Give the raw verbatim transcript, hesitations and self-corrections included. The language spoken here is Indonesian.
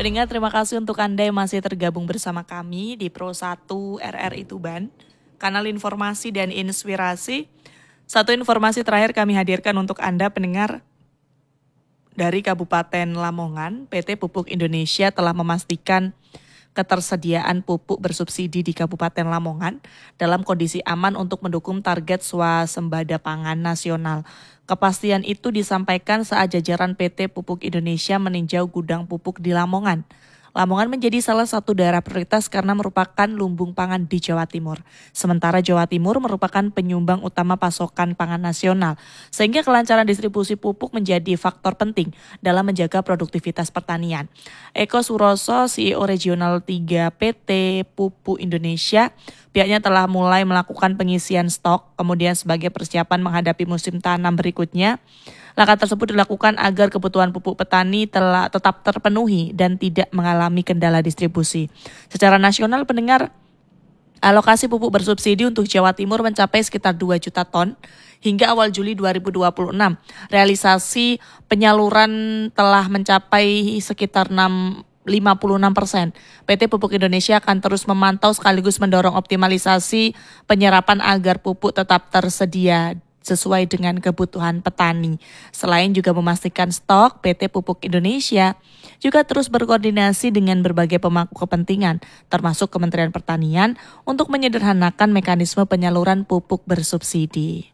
Pendengar, terima kasih untuk Anda yang masih tergabung bersama kami di Pro satu R R I Tuban, kanal informasi dan inspirasi. Satu informasi terakhir kami hadirkan untuk Anda pendengar dari Kabupaten Lamongan. P T Pupuk Indonesia telah memastikan ketersediaan pupuk bersubsidi di Kabupaten Lamongan dalam kondisi aman untuk mendukung target swasembada pangan nasional. Kepastian itu disampaikan saat jajaran P T Pupuk Indonesia meninjau gudang pupuk di Lamongan. Lamongan menjadi salah satu daerah prioritas karena merupakan lumbung pangan di Jawa Timur. Sementara Jawa Timur merupakan penyumbang utama pasokan pangan nasional, sehingga kelancaran distribusi pupuk menjadi faktor penting dalam menjaga produktivitas pertanian. Eko Suroso, C E O Regional tiga P T Pupuk Indonesia, pihaknya telah mulai melakukan pengisian stok, kemudian sebagai persiapan menghadapi musim tanam berikutnya. Langkah tersebut dilakukan agar kebutuhan pupuk petani telah tetap terpenuhi dan tidak mengalami kendala distribusi. Secara nasional, pendengar, alokasi pupuk bersubsidi untuk Jawa Timur mencapai sekitar dua juta ton hingga awal Juli dua ribu dua puluh enam. Realisasi penyaluran telah mencapai sekitar lima puluh enam persen. P T Pupuk Indonesia akan terus memantau sekaligus mendorong optimalisasi penyerapan agar pupuk tetap tersedia sesuai dengan kebutuhan petani. Selain juga memastikan stok, P T Pupuk Indonesia juga terus berkoordinasi dengan berbagai pemangku kepentingan, termasuk Kementerian Pertanian, untuk menyederhanakan mekanisme penyaluran pupuk bersubsidi.